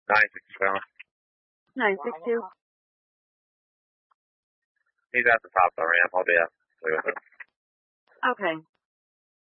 962. 962. He's at the top of the ramp. I'll be up. Okay.